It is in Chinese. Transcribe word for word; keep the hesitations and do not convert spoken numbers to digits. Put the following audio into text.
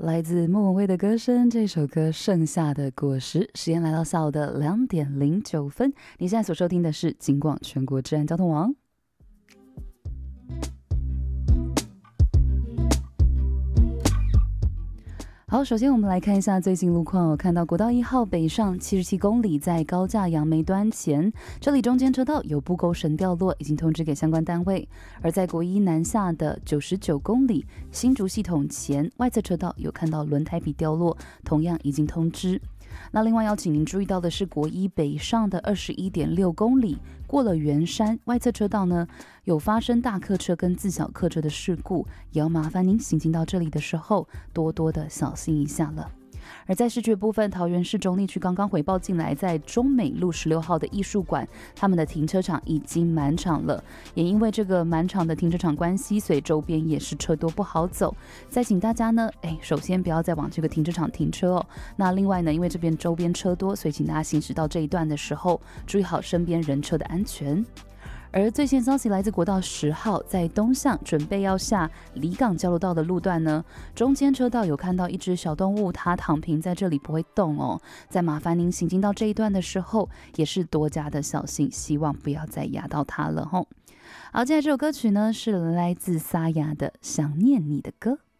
来自莫文蔚的歌声，这首歌《盛夏的果实》。时间来到下午的两点零九分，你现在所收听的是警广全国治安交通网。好，首先我们来看一下最新路况哦。看到国道一号北上七十七公里，在高架杨梅端前，这里中间车道有布钩绳掉落，已经通知给相关单位。而在国一南下的九十九公里，新竹系统前外侧车道有看到轮胎皮掉落，同样已经通知。那另外要请您注意到的是，国一北上的二十一点六公里，过了圆山外侧车道呢，有发生大客车跟自小客车的事故，也要麻烦您行进到这里的时候，多多的小心一下了。而在视觉部分，桃园市中坜区刚刚回报进来，在中美路十六号的艺术馆，他们的停车场已经满场了。也因为这个满场的停车场关系，所以周边也是车多不好走。再请大家呢，哎，首先不要再往这个停车场停车哦。那另外呢，因为这边周边车多，所以请大家行驶到这一段的时候，注意好身边人车的安全。而最新消息来自国道十号，在东向准备要下离港交流道的路段呢，中间车道有看到一只小动物，它躺平在这里不会动哦。再麻烦您行进到这一段的时候，也是多加的小心，希望不要再压到它了吼。好，接下来这首歌曲呢是来自沙哑的《想念你的歌》。